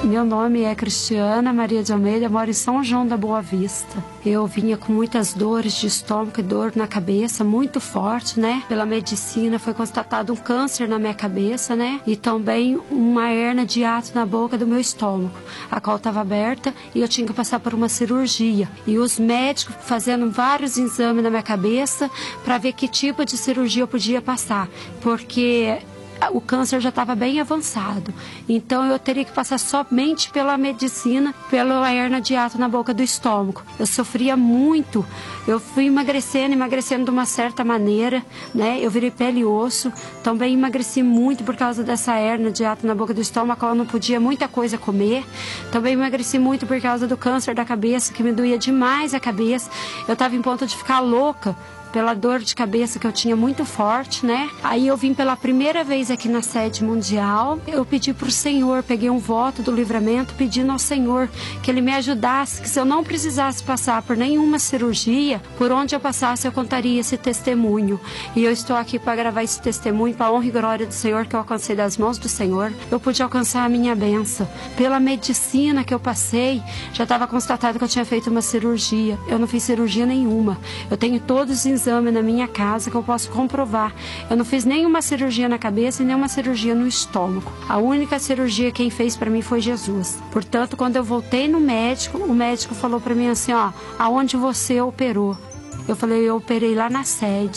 Meu nome é Cristiana Maria de Almeida, moro em São João da Boa Vista. Eu vinha com muitas dores de estômago e dor na cabeça, muito forte, né? Pela medicina foi constatado um câncer na minha cabeça, né? E também uma hernia de hiato na boca do meu estômago, a qual estava aberta e eu tinha que passar por uma cirurgia. E os médicos fazendo vários exames na minha cabeça para ver que tipo de cirurgia eu podia passar, porque o câncer já estava bem avançado. Então eu teria que passar somente pela medicina, pela hernia de hiato na boca do estômago. Eu sofria muito. Eu fui emagrecendo de uma certa maneira, né? Eu virei pele e osso. Também emagreci muito por causa dessa hernia de hiato na boca do estômago. Eu não podia muita coisa comer. Também emagreci muito por causa do câncer da cabeça, que me doía demais a cabeça. Eu estava em ponto de ficar louca pela dor de cabeça que eu tinha muito forte, né? Aí eu vim pela primeira vez aqui na sede mundial. Eu pedi para o Senhor, peguei um voto do livramento, pedindo ao Senhor que Ele me ajudasse, que se eu não precisasse passar por nenhuma cirurgia, por onde eu passasse eu contaria esse testemunho. E eu estou aqui para gravar esse testemunho para a honra e glória do Senhor, que eu alcancei das mãos do Senhor. Eu pude alcançar a minha bênção. Pela medicina que eu passei, já estava constatado que eu tinha feito uma cirurgia. Eu não fiz cirurgia nenhuma. Eu tenho todos os exame na minha casa que eu posso comprovar. Eu não fiz nenhuma cirurgia na cabeça e nenhuma cirurgia no estômago. A única cirurgia quem fez para mim foi Jesus. Portanto, quando eu voltei no médico, o médico falou para mim assim, ó, aonde você operou? Eu falei, eu operei lá na sede.